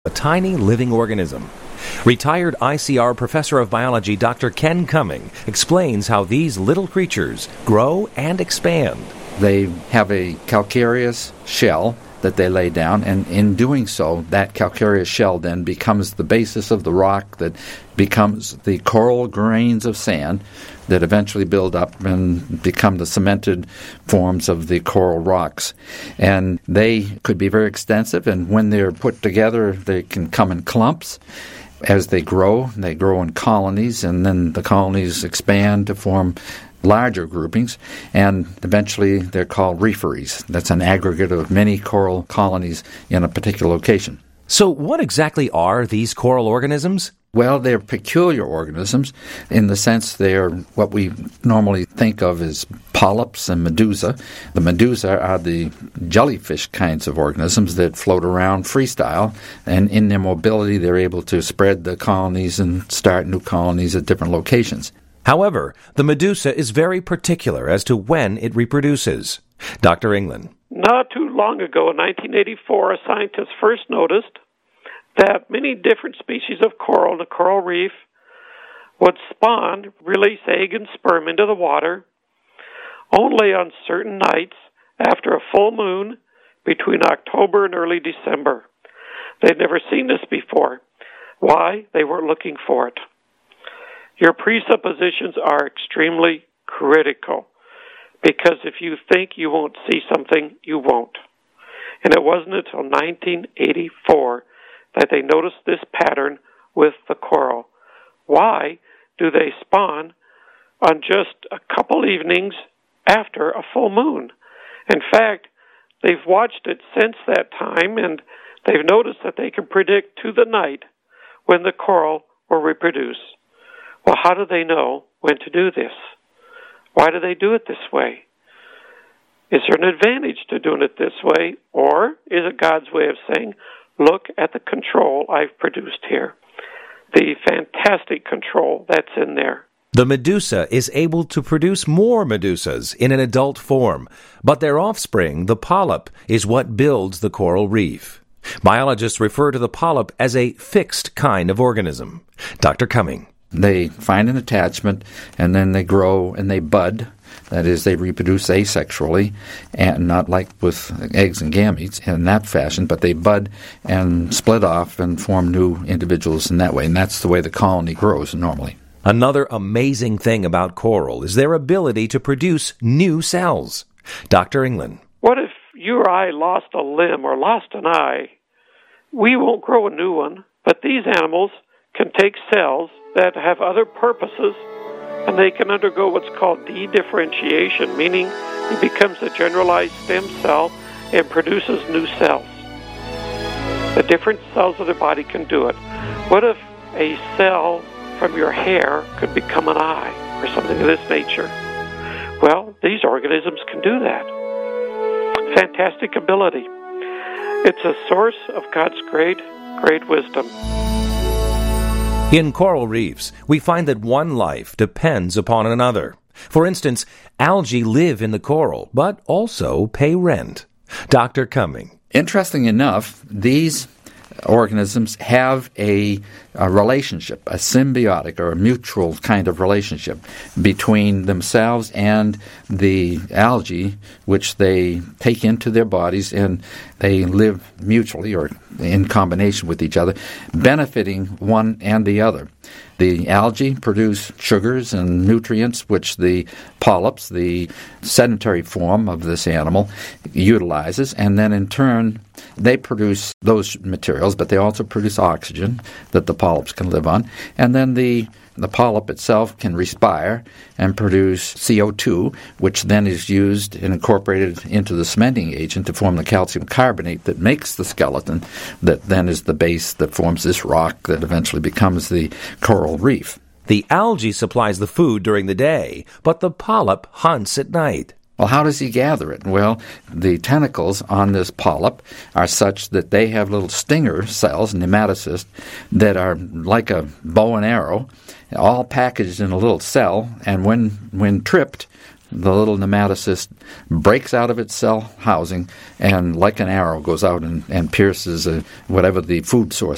A tiny living organism. Retired ICR professor of biology Dr. Ken Cumming explains how these little creatures grow and expand. They have a calcareous shell that they lay down, and in doing so, that calcareous shell then becomes the basis of the rock that becomes the coral grains of sand that eventually build up and become the cemented forms of the coral rocks. And they could be very extensive, and when they're put together, they can come in clumps. As they grow in colonies, and then the colonies expand to form larger groupings, and eventually they're called reeferys. That's an aggregate of many coral colonies in a particular location. So what exactly are these coral organisms? Well, they're peculiar organisms in the sense they're what we normally think of as polyps and medusa. The medusa are the jellyfish kinds of organisms that float around freestyle, and in their mobility they're able to spread the colonies and start new colonies at different locations. However, the medusa is very particular as to when it reproduces. Dr. England. Not too long ago, in 1984, a scientist first noticed that many different species of coral in the coral reef would spawn, release egg and sperm into the water only on certain nights after a full moon between October and early December. They'd never seen this before. Why? They weren't looking for it. Your presuppositions are extremely critical, because if you think you won't see something, you won't. And it wasn't until 1984 that they noticed this pattern with the coral. Why do they spawn on just a couple evenings after a full moon? In fact, they've watched it since that time, and they've noticed that they can predict to the night when the coral will reproduce. Well, how do they know when to do this? Why do they do it this way? Is there an advantage to doing it this way, or is it God's way of saying, look at the control I've produced here, the fantastic control that's in there? The medusa is able to produce more medusas in an adult form, but their offspring, the polyp, is what builds the coral reef. Biologists refer to the polyp as a fixed kind of organism. Dr. Cumming. They find an attachment, and then they grow and they bud. That is, they reproduce asexually, and not like with eggs and gametes in that fashion, but they bud and split off and form new individuals in that way. And that's the way the colony grows normally. Another amazing thing about coral is their ability to produce new cells. Dr. England. What if you or I lost a limb or lost an eye? We won't grow a new one, but these animals can take cells that have other purposes, and they can undergo what's called de-differentiation, meaning it becomes a generalized stem cell and produces new cells. The different cells of the body can do it. What if a cell from your hair could become an eye or something of this nature? Well, these organisms can do that. Fantastic ability. It's a source of God's great, great wisdom. In coral reefs, we find that one life depends upon another. For instance, algae live in the coral, but also pay rent. Dr. Cumming. Interesting enough, these organisms have a relationship, a symbiotic or a mutual kind of relationship between themselves and the algae, which they take into their bodies, and they live mutually or in combination with each other, benefiting one and the other. The algae produce sugars and nutrients which the polyps, the sedentary form of this animal, utilizes, and then in turn they produce those materials, but they also produce oxygen that the polyps can live on, and then the polyp itself can respire and produce CO2, which then is used and incorporated into the cementing agent to form the calcium carbonate that makes the skeleton that then is the base that forms this rock that eventually becomes the coral reef. The algae supplies the food during the day, but the polyp hunts at night. Well, how does he gather it? Well, the tentacles on this polyp are such that they have little stinger cells, nematocysts, that are like a bow and arrow, all packaged in a little cell, and when tripped, the little nematocyst breaks out of its cell housing and, like an arrow, goes out and pierces whatever the food source